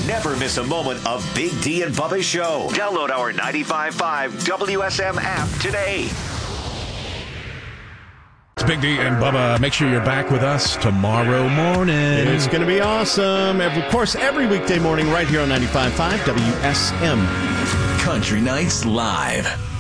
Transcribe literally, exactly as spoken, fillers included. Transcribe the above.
Never miss a moment of Big D and Bubba's show. Download our ninety-five point five W S M app today. It's Big D and Bubba. Make sure you're back with us tomorrow morning. It's going to be awesome. Every, of course, every weekday morning right here on ninety-five point five W S M. Country Nights Live.